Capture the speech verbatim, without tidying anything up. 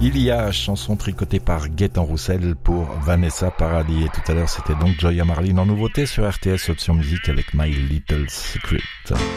Il y a chanson tricotée par Gaëtan Roussel pour Vanessa Paradis. Et tout à l'heure, c'était donc Joya Marlin en nouveauté sur R T S Option Musique avec My Little Secret.